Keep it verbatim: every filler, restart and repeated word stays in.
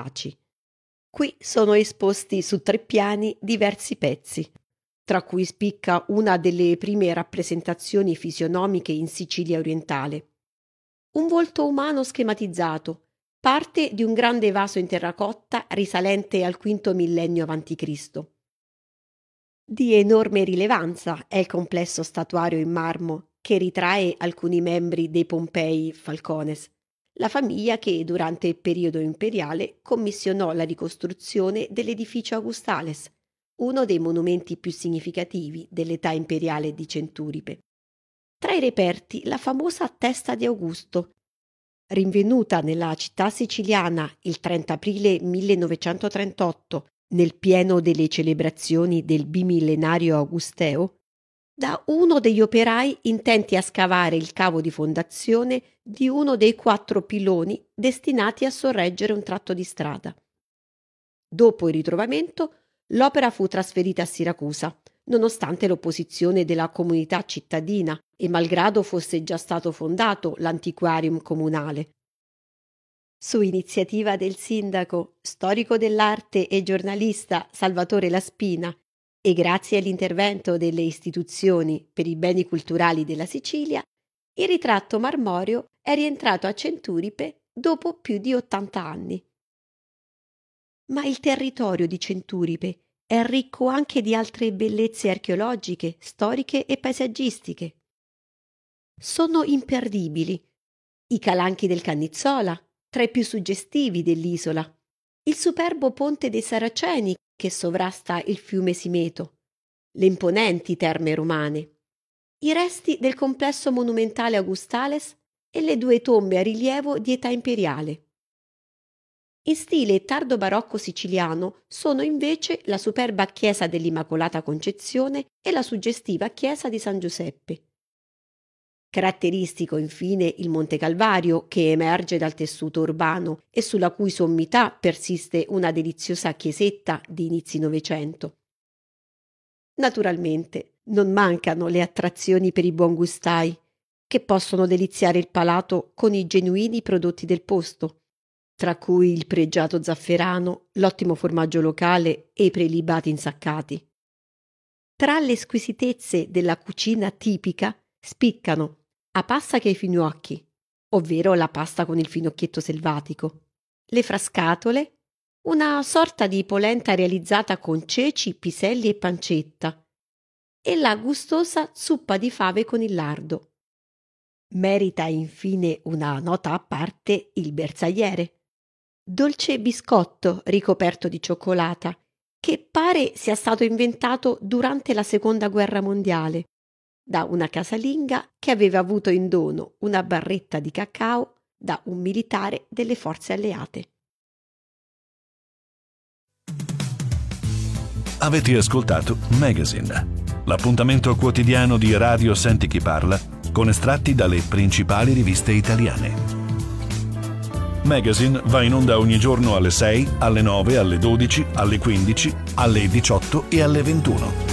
vivaci. Qui sono esposti su tre piani diversi pezzi, tra cui spicca una delle prime rappresentazioni fisionomiche in Sicilia orientale. Un volto umano schematizzato, parte di un grande vaso in terracotta risalente al quinto millennio avanti Cristo. Di enorme rilevanza è il complesso statuario in marmo che ritrae alcuni membri dei Pompei Falcones, la famiglia che durante il periodo imperiale commissionò la ricostruzione dell'edificio Augustales, uno dei monumenti più significativi dell'età imperiale di Centuripe. Tra i reperti la famosa testa di Augusto, rinvenuta nella città siciliana il trenta aprile millenovecentotrentotto nel pieno delle celebrazioni del bimillenario augusteo, da uno degli operai intenti a scavare il cavo di fondazione di uno dei quattro piloni destinati a sorreggere un tratto di strada. Dopo il ritrovamento, l'opera fu trasferita a Siracusa, nonostante l'opposizione della comunità cittadina e malgrado fosse già stato fondato l'antiquarium comunale. Su iniziativa del sindaco, storico dell'arte e giornalista Salvatore Laspina, e grazie all'intervento delle istituzioni per i beni culturali della Sicilia, il ritratto marmoreo è rientrato a Centuripe dopo più di ottanta anni. Ma il territorio di Centuripe è ricco anche di altre bellezze archeologiche, storiche e paesaggistiche. Sono imperdibili i calanchi del Canizzola, tra i più suggestivi dell'isola, il superbo ponte dei Saraceni che sovrasta il fiume Simeto, le imponenti terme romane, i resti del complesso monumentale Augustales e le due tombe a rilievo di età imperiale. In stile tardo barocco siciliano sono invece la superba chiesa dell'Immacolata Concezione e la suggestiva chiesa di San Giuseppe. Caratteristico infine il Monte Calvario che emerge dal tessuto urbano e sulla cui sommità persiste una deliziosa chiesetta di inizi Novecento. Naturalmente non mancano le attrazioni per i buongustai che possono deliziare il palato con i genuini prodotti del posto, tra cui il pregiato zafferano, l'ottimo formaggio locale e i prelibati insaccati. Tra le squisitezze della cucina tipica spiccano a pasta che ai finocchi, ovvero la pasta con il finocchietto selvatico, le frascatole, una sorta di polenta realizzata con ceci, piselli e pancetta, e la gustosa zuppa di fave con il lardo. Merita infine una nota a parte il bersagliere, dolce biscotto ricoperto di cioccolata, che pare sia stato inventato durante la Seconda Guerra Mondiale, da una casalinga che aveva avuto in dono una barretta di cacao da un militare delle forze alleate. Avete ascoltato Magazine, l'appuntamento quotidiano di Radio Senti Chi Parla con estratti dalle principali riviste italiane. Magazine va in onda ogni giorno alle sei, alle nove, alle dodici, alle quindici, alle diciotto e alle ventuno.